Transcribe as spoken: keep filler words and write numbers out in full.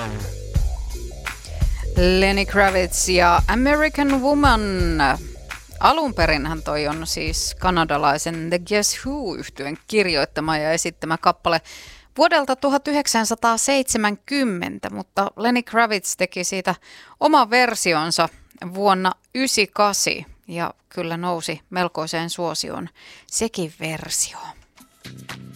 Lenny Kravitz ja American Woman. Alun perinhän toi on siis kanadalaisen The Guess Who-yhtyeen kirjoittama ja esittämä kappale vuodelta tuhatyhdeksänsataaseitsemänkymmentä, mutta Lenny Kravitz teki siitä oman versionsa vuonna yhdeksänkymmentäkahdeksan ja kyllä nousi melkoiseen suosioon sekin versio.